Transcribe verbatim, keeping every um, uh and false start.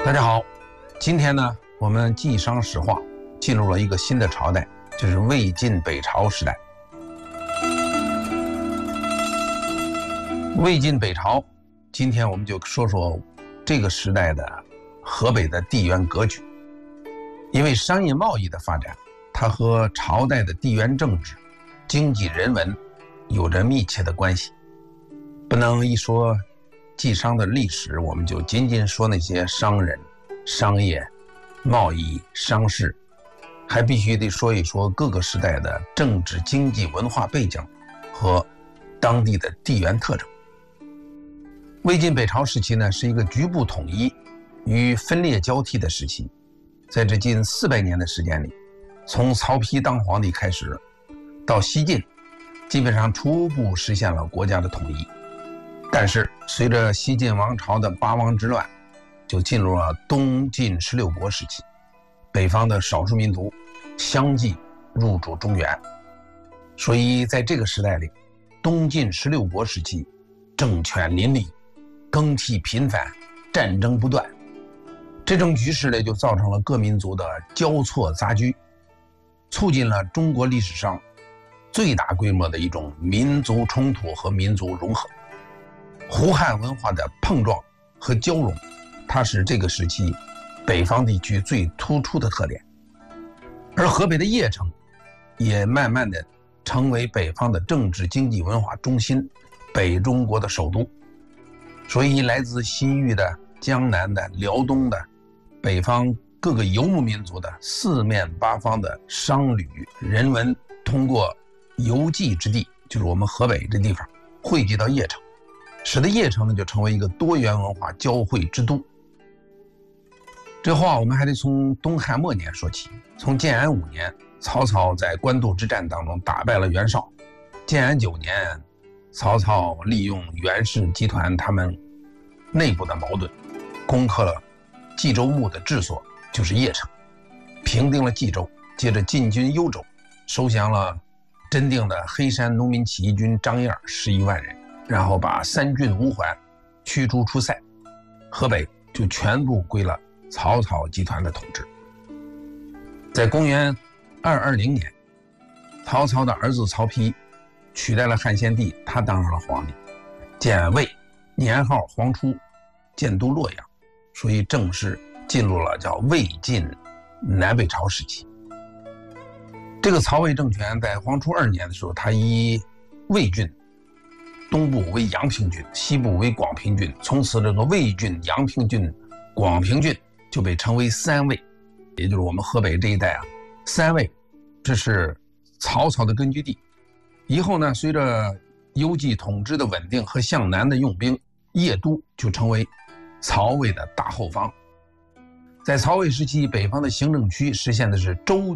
大家好，今天呢，我们继商史话，进入了一个新的朝代，就是魏晋北朝时代。魏晋北朝，今天我们就说说这个时代的河北的地缘格局。因为商业贸易的发展，它和朝代的地缘政治、经济人文有着密切的关系。不能一说晋商的历史，我们就仅仅说那些商人、商业、贸易、商事，还必须得说一说各个时代的政治、经济、文化背景和当地的地缘特征。魏晋北朝时期呢，是一个局部统一与分裂交替的时期。在这近四百年的时间里，从曹丕当皇帝开始，到西晋，基本上初步实现了国家的统一。但是随着西晋王朝的八王之乱，就进入了东晋十六国时期，北方的少数民族相继入主中原。所以在这个时代里，东晋十六国时期，政权林立，更替频繁，战争不断。这种局势呢，就造成了各民族的交错杂居，促进了中国历史上最大规模的一种民族冲突和民族融合。胡汉文化的碰撞和交融，它是这个时期北方地区最突出的特点。而河北的邺城也慢慢的成为北方的政治、经济、文化中心，北中国的首都。所以来自西域的、江南的、辽东的、北方各个游牧民族的四面八方的商旅人文，通过游记之地，就是我们河北这地方，汇集到邺城，使得邺城呢就成为一个多元文化交汇之都。这话我们还得从东汉末年说起。从建安五年，曹操在官渡之战当中打败了袁绍。建安九年，曹操利用袁氏集团他们内部的矛盾，攻克了冀州牧的治所，就是邺城，平定了冀州，接着进军幽州，收降了真定的黑山农民起义军张燕十一万人，然后把三郡五缓驱逐出塞，河北就全部归了曹操集团的统治。在公元二二零年，曹操的儿子曹丕取代了汉献帝，他当上了皇帝，建魏，年号黄初，建都洛阳，所以正式进入了叫魏晋南北朝时期。这个曹魏政权在黄初二年的时候，他以魏郡东部为阳平郡，西部为广平郡，从此这个魏郡、阳平郡、广平郡就被称为三魏，也就是我们河北这一带啊，三魏，这是曹操的根据地。以后呢，随着游记统治的稳定和向南的用兵，邺都就成为曹魏的大后方。在曹魏时期，北方的行政区实现的是州